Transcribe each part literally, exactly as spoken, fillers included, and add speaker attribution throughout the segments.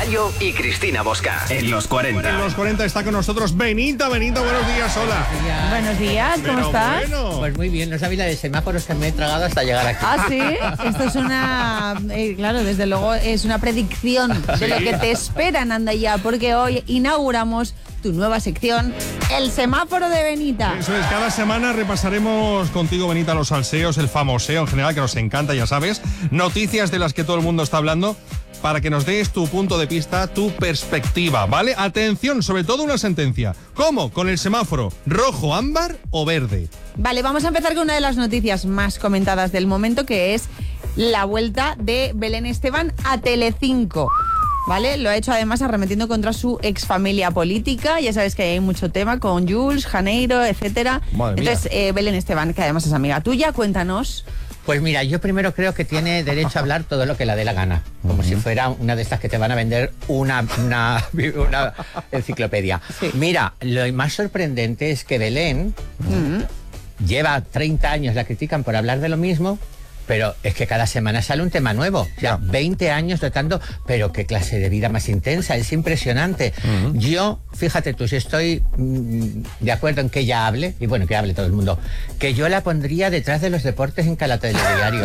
Speaker 1: Yayo y Cristina Bosca. En los cuarenta.
Speaker 2: Bueno, en los cuarenta está con nosotros Benita. Benita, buenos días, hola.
Speaker 3: Ya.
Speaker 4: Buenos días, ¿cómo
Speaker 2: Pero
Speaker 4: estás?
Speaker 2: Bueno.
Speaker 3: Pues muy bien, no sabía la de semáforos que me he tragado hasta llegar aquí.
Speaker 4: Ah, sí, esto es una, eh, claro, desde luego es una predicción de lo que te esperan, anda ya, porque hoy inauguramos tu nueva sección, el semáforo de Benita.
Speaker 2: Eso es, cada semana repasaremos contigo, Benita, los salseos, el famoseo en general, que nos encanta, ya sabes, noticias de las que todo el mundo está hablando, para que nos des tu punto de vista, tu perspectiva, ¿vale? Atención, sobre todo una sentencia. ¿Cómo? Con el semáforo, rojo, ámbar o verde.
Speaker 4: Vale, vamos a empezar con una de las noticias más comentadas del momento, que es la vuelta de Belén Esteban a Telecinco. ¿Vale? Lo ha hecho además arremetiendo contra su exfamilia política. Ya sabes que hay mucho tema con Jules, Janeiro, etcétera.
Speaker 2: Madre mía.
Speaker 4: Entonces, eh, Belén Esteban, que además es amiga tuya, cuéntanos.
Speaker 3: Pues mira, yo primero creo que tiene derecho a hablar todo lo que le dé la gana, como uh-huh. si fuera una de estas que te van a vender una, una, una enciclopedia. Sí. Mira, lo más sorprendente es que Belén uh-huh. lleva treinta años, la critican por hablar de lo mismo, pero es que cada semana sale un tema nuevo. O sea, veinte años tratando, pero qué clase de vida más intensa, es impresionante. Uh-huh. Yo, fíjate tú, si estoy mm, de acuerdo en que ella hable, y bueno, que hable todo el mundo, que yo la pondría detrás de los deportes en cada telediario.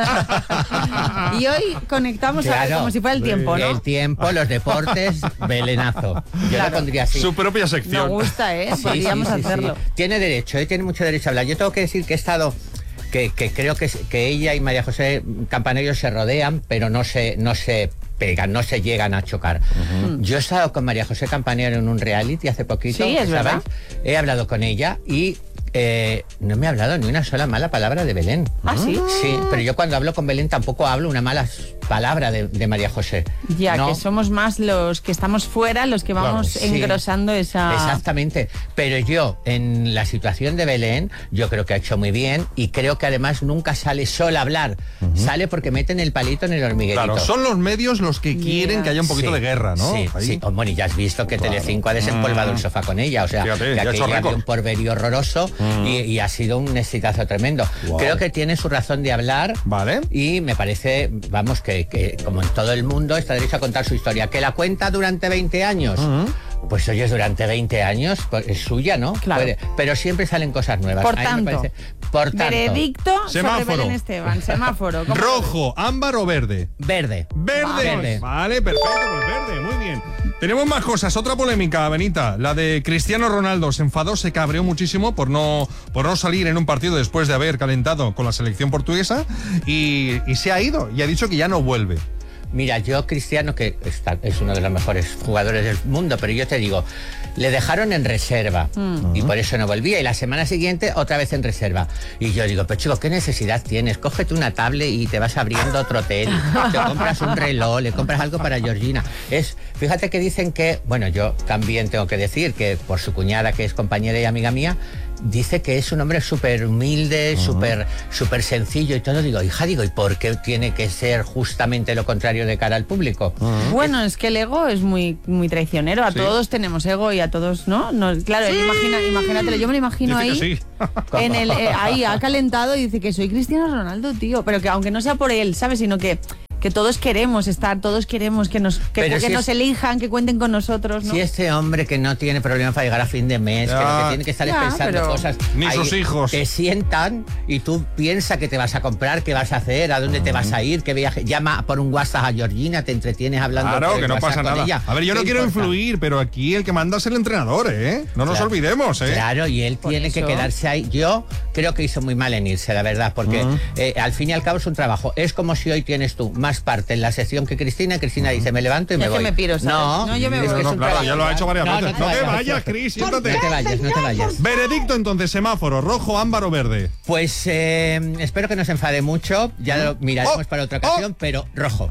Speaker 4: Y hoy conectamos claro, a, como si fuera el tiempo, ¿no?
Speaker 3: El tiempo, los deportes, Belenazo. Yo claro. la pondría así.
Speaker 2: Su propia sección.
Speaker 4: Me gusta, ¿eh?
Speaker 3: Sí,
Speaker 4: Podríamos
Speaker 3: sí, sí,
Speaker 4: hacerlo.
Speaker 3: Sí. Tiene derecho, ¿eh? Tiene mucho derecho a hablar. Yo tengo que decir que he estado... Que, que creo que, que ella y María José Campanello se rodean, pero no se, no se pegan, no se llegan a chocar. Uh-huh. Yo he estado con María José Campanello en un reality hace poquito.
Speaker 4: Sí, es verdad.
Speaker 3: He hablado con ella y eh, no me ha hablado ni una sola mala palabra de Belén.
Speaker 4: ¿Ah, sí?
Speaker 3: Sí, pero yo cuando hablo con Belén tampoco hablo una mala palabra de, de María José.
Speaker 4: Ya,
Speaker 3: ¿no?
Speaker 4: Que somos más los que estamos fuera, los que vamos claro, sí. engrosando esa...
Speaker 3: Exactamente, pero yo en la situación de Belén, yo creo que ha hecho muy bien y creo que además nunca sale sola a hablar, uh-huh. sale porque meten el palito en el hormiguerito. Claro,
Speaker 2: son los medios los que quieren yeah. que haya un poquito
Speaker 3: sí,
Speaker 2: de guerra, ¿no?
Speaker 3: Sí,
Speaker 2: Ahí.
Speaker 3: sí. Oh, bueno, y ya has visto que claro. Telecinco ha desempolvado mm. el sofá con ella, o sea,
Speaker 2: Fíjate,
Speaker 3: que aquella había un porvenir horroroso mm. y, y ha sido un exitazo tremendo. Wow. Creo que tiene su razón de hablar,
Speaker 2: vale.
Speaker 3: Y me parece, vamos, que, que como en todo el mundo está derecho a contar su historia. ¿Que la cuenta durante veinte años? Uh-huh. Pues oye, durante veinte años, pues es suya, ¿no?
Speaker 4: Claro.
Speaker 3: Puede, pero siempre salen cosas nuevas.
Speaker 4: Por tanto,
Speaker 3: me parece, por tanto
Speaker 4: veredicto
Speaker 2: semáforo.
Speaker 4: sobre Belén Esteban. Semáforo.
Speaker 2: ¿Rojo, ámbar o verde?
Speaker 3: Verde.
Speaker 2: Verde.
Speaker 3: Verde.
Speaker 2: Vale, perfecto, pues verde, muy bien. Tenemos más cosas. Otra polémica, Benita, la de Cristiano Ronaldo. Se enfadó, se cabreó muchísimo por no, por no salir en un partido después de haber calentado con la selección portuguesa y, y se ha ido y ha dicho que ya no vuelve.
Speaker 3: Mira, yo Cristiano, que está, es uno de los mejores jugadores del mundo, pero yo te digo, le dejaron en reserva mm. y por eso no volvía. Y la semana siguiente otra vez en reserva. Y yo digo, pero chico, ¿qué necesidad tienes? Cógete una tablet y te vas abriendo otro hotel. Te compras un reloj, le compras algo para Georgina. Es, fíjate que dicen que, bueno, yo también tengo que decir que por su cuñada, que es compañera y amiga mía, dice que es un hombre súper humilde, uh-huh. súper súper sencillo y todo. Digo, hija, digo, ¿y por qué tiene que ser justamente lo contrario de cara al público?
Speaker 4: Uh-huh. Bueno, es que el ego es muy muy traicionero. A sí. todos tenemos ego y a todos, ¿no? no claro, sí. imagina, imagínatelo, yo me lo imagino
Speaker 2: dice
Speaker 4: ahí.
Speaker 2: Sí.
Speaker 4: En el, eh, ahí ha calentado y dice que soy Cristiano Ronaldo, tío. Pero que aunque no sea por él, ¿sabes? Sino que... que todos queremos estar, todos queremos que nos que, que si nos es, elijan, que cuenten con nosotros, ¿no?
Speaker 3: Si este hombre que no tiene problemas para llegar a fin de mes, ya, que lo que tiene que estar ya, es pensando cosas...
Speaker 2: Ni ahí, sus hijos.
Speaker 3: Te sientan y tú piensas que te vas a comprar, qué vas a hacer, a dónde uh-huh. te vas a ir, qué viaje... Llama por un WhatsApp a Georgina, te entretienes hablando...
Speaker 2: Claro, que no pasa nada.
Speaker 3: Ella.
Speaker 2: A ver, yo no quiero importa? influir, pero aquí el que manda es el entrenador, ¿eh? No nos
Speaker 3: claro.
Speaker 2: olvidemos, ¿eh?
Speaker 3: Claro, y él
Speaker 4: por
Speaker 3: tiene
Speaker 4: eso.
Speaker 3: que quedarse ahí. Yo creo que hizo muy mal en irse, la verdad, porque uh-huh. eh, al fin y al cabo es un trabajo. Es como si hoy tienes tú más parte en la sección que Cristina, Cristina uh-huh. dice, me levanto y
Speaker 4: ya
Speaker 3: me voy.
Speaker 4: Que me piro, ¿sabes?
Speaker 3: No,
Speaker 4: no, yo me
Speaker 2: voy.
Speaker 4: No,
Speaker 2: no, claro, trabajo. Ya lo ha hecho varias
Speaker 3: no,
Speaker 2: veces. No, no te vayas, vayas Cris, siéntate.
Speaker 3: No te vayas, no te vayas.
Speaker 2: Veredicto entonces, semáforo, rojo, ámbar o verde.
Speaker 3: Pues eh, espero que no se enfade mucho, ya lo miraremos
Speaker 2: oh,
Speaker 3: para otra ocasión,
Speaker 2: oh.
Speaker 3: pero rojo.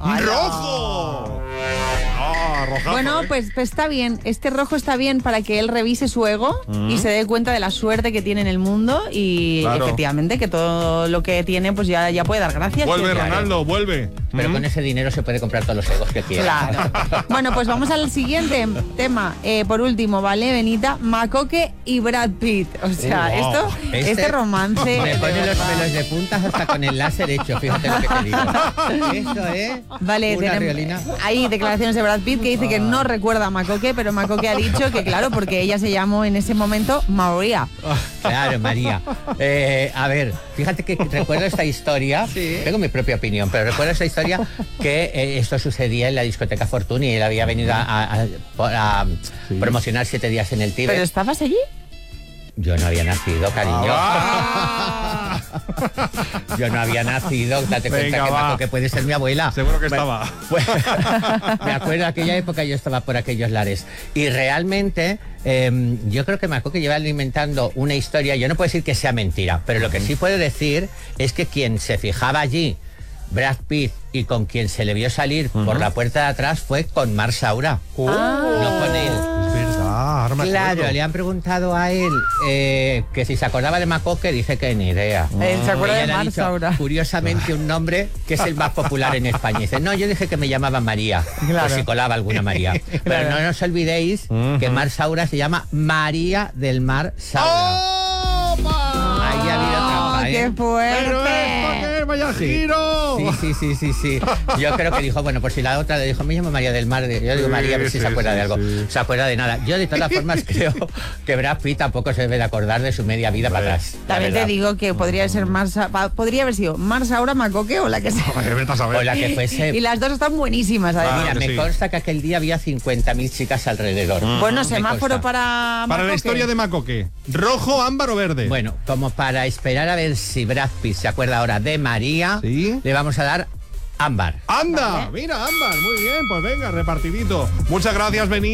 Speaker 2: ¡Rojo! Ah, rojazo,
Speaker 4: bueno,
Speaker 2: ¿eh?
Speaker 4: pues, pues está bien. Este rojo está bien para que él revise su ego uh-huh. y se dé cuenta de la suerte que tiene en el mundo y claro. efectivamente que todo lo que tiene pues ya, ya puede dar gracias.
Speaker 2: Vuelve,
Speaker 4: claro.
Speaker 2: Ronaldo, vuelve.
Speaker 3: Pero uh-huh. con ese dinero se puede comprar todos los egos que quiera.
Speaker 4: Claro. Bueno, pues vamos al siguiente tema. Eh, por último, ¿vale, Benita? Macoque y Brad Pitt. O sea,
Speaker 2: oh, wow.
Speaker 4: esto, este, este romance...
Speaker 3: Me pone los pelos de puntas hasta con el láser hecho, fíjate lo que te digo. Eso es
Speaker 4: vale,
Speaker 3: una
Speaker 4: tenemos,
Speaker 3: riolina.
Speaker 4: Hay declaraciones de Brad Pitt que dice dice que no recuerda a Macoque, pero Macoque ha dicho que claro, porque ella se llamó en ese momento María.
Speaker 3: Claro, María. Eh, a ver, fíjate que recuerdo esta historia, sí. Tengo mi propia opinión, pero recuerdo esta historia que eh, esto sucedía en la discoteca Fortuny y él había venido a, a, a, a sí. promocionar siete días en el Tíbet.
Speaker 4: ¿Pero estabas allí?
Speaker 3: Yo no había nacido, cariño.
Speaker 2: Ah,
Speaker 3: Yo no había nacido. Date
Speaker 2: Venga,
Speaker 3: cuenta que
Speaker 2: va.
Speaker 3: Macoque puede ser mi abuela.
Speaker 2: Seguro que
Speaker 3: Bueno,
Speaker 2: estaba.
Speaker 3: Pues, me acuerdo de aquella época, yo estaba por aquellos lares. Y realmente, eh, yo creo que Macoque lleva alimentando una historia. Yo no puedo decir que sea mentira, pero lo que sí puedo decir es que quien se fijaba allí, Brad Pitt, y con quien se le vio salir uh-huh. por la puerta de atrás fue con Mar Saura.
Speaker 2: Oh.
Speaker 3: No con él.
Speaker 2: Es verdad, ahora me
Speaker 3: Claro,
Speaker 2: acuerdo.
Speaker 3: le han preguntado a él eh, que si se acordaba de Macoque, dice que ni idea.
Speaker 4: Eh, se acuerda
Speaker 3: Ella
Speaker 4: de
Speaker 3: le ha
Speaker 4: Mar
Speaker 3: dicho,
Speaker 4: Saura.
Speaker 3: curiosamente, un nombre que es el más popular en España. Dice, no, yo dije que me llamaba María,
Speaker 4: Claro.
Speaker 3: pues si colaba alguna María. Pero
Speaker 4: Claro.
Speaker 3: no nos olvidéis uh-huh. que Mar Saura se llama María del Mar Saura.
Speaker 2: ¡Oh,
Speaker 3: Ahí ha habido trampa, ¿eh?
Speaker 4: ¡Qué fuerte!
Speaker 2: ¡Pero esto qué es! ¡Vaya giro!
Speaker 3: Sí, sí, sí, sí, sí. Yo creo que dijo, bueno, por si la otra le dijo, me llamo María del Mar. Yo digo
Speaker 2: Sí,
Speaker 3: María, a ver si
Speaker 2: sí,
Speaker 3: se acuerda
Speaker 2: sí,
Speaker 3: de algo.
Speaker 2: sí.
Speaker 3: Se acuerda de nada. Yo de todas formas creo que Brad Pitt tampoco se debe de acordar de su media vida
Speaker 2: Hombre.
Speaker 3: para atrás. la
Speaker 4: También te
Speaker 3: verdad.
Speaker 4: digo que podría ser Mar Sa- pa- podría haber sido Mar Saura, Macoque o la que sea.
Speaker 2: Oye, vete a saber.
Speaker 3: O la que fuese.
Speaker 4: Y las dos están buenísimas, además.
Speaker 3: Mira,
Speaker 2: que
Speaker 3: me
Speaker 2: sí.
Speaker 3: consta que aquel día había cincuenta mil chicas alrededor.
Speaker 4: Bueno,
Speaker 3: Me
Speaker 4: semáforo
Speaker 3: consta.
Speaker 4: para
Speaker 2: Para la
Speaker 4: Macoque.
Speaker 2: historia de Macoque. ¿Rojo, ámbar o verde?
Speaker 3: Bueno, como para esperar a ver si Brad Pitt se acuerda ahora de María,
Speaker 2: ¿Sí?
Speaker 3: le vamos a dar ámbar.
Speaker 2: ¡Anda!
Speaker 4: Vale.
Speaker 2: Mira, ámbar. Muy bien, pues venga, repartidito. Muchas gracias, Benito.